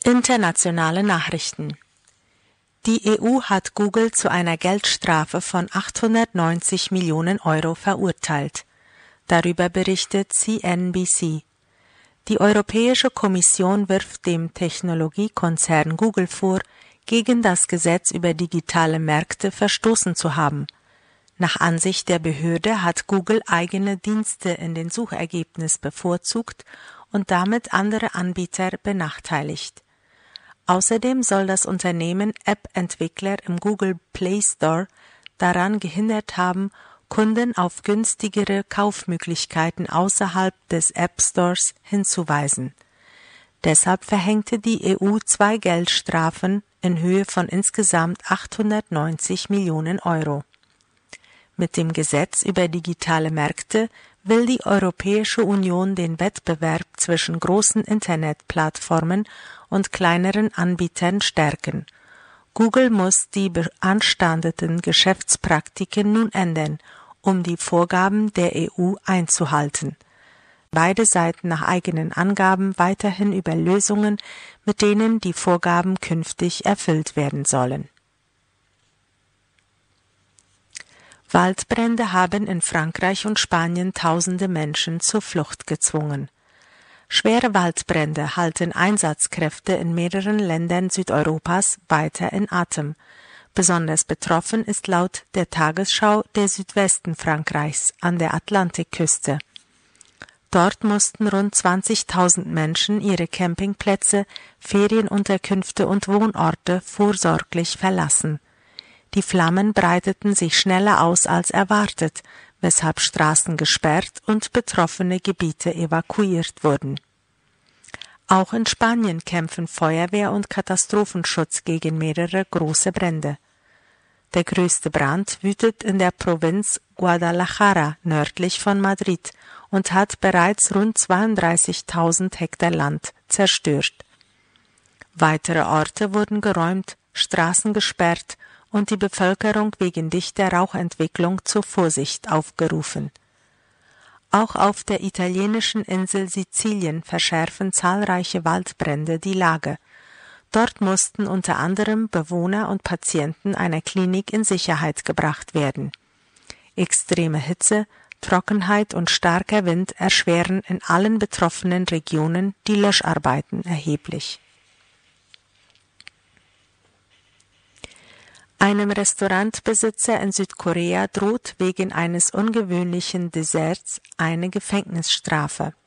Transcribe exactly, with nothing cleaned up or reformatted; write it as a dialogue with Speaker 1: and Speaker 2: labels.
Speaker 1: Internationale Nachrichten. Die E U hat Google zu einer Geldstrafe von achthundertneunzig Millionen Euro verurteilt. Darüber berichtet C N B C. Die Europäische Kommission wirft dem Technologiekonzern Google vor, gegen das Gesetz über digitale Märkte verstoßen zu haben. Nach Ansicht der Behörde hat Google eigene Dienste in den Suchergebnissen bevorzugt und damit andere Anbieter benachteiligt. Außerdem soll das Unternehmen App-Entwickler im Google Play Store daran gehindert haben, Kunden auf günstigere Kaufmöglichkeiten außerhalb des App Stores hinzuweisen. Deshalb verhängte die E U zwei Geldstrafen in Höhe von insgesamt achthundertneunzig Millionen Euro. Mit dem Gesetz über digitale Märkte will die Europäische Union den Wettbewerb zwischen großen Internetplattformen und kleineren Anbietern stärken. Google muss die beanstandeten Geschäftspraktiken nun ändern, um die Vorgaben der E U einzuhalten. Beide Seiten nach eigenen Angaben weiterhin über Lösungen, mit denen die Vorgaben künftig erfüllt werden sollen. Waldbrände haben in Frankreich und Spanien tausende Menschen zur Flucht gezwungen. Schwere Waldbrände halten Einsatzkräfte in mehreren Ländern Südeuropas weiter in Atem. Besonders betroffen ist laut der Tagesschau der Südwesten Frankreichs an der Atlantikküste. Dort mussten rund zwanzigtausend Menschen ihre Campingplätze, Ferienunterkünfte und Wohnorte vorsorglich verlassen. Die Flammen breiteten sich schneller aus als erwartet, weshalb Straßen gesperrt und betroffene Gebiete evakuiert wurden. Auch in Spanien kämpfen Feuerwehr und Katastrophenschutz gegen mehrere große Brände. Der größte Brand wütet in der Provinz Guadalajara nördlich von Madrid und hat bereits rund zweiunddreißigtausend Hektar Land zerstört. Weitere Orte wurden geräumt, Straßen gesperrt und die Bevölkerung wegen dichter Rauchentwicklung zur Vorsicht aufgerufen. Auch auf der italienischen Insel Sizilien verschärfen zahlreiche Waldbrände die Lage. Dort mussten unter anderem Bewohner und Patienten einer Klinik in Sicherheit gebracht werden. Extreme Hitze, Trockenheit und starker Wind erschweren in allen betroffenen Regionen die Löscharbeiten erheblich. Einem Restaurantbesitzer in Südkorea droht wegen eines ungewöhnlichen Desserts eine Gefängnisstrafe.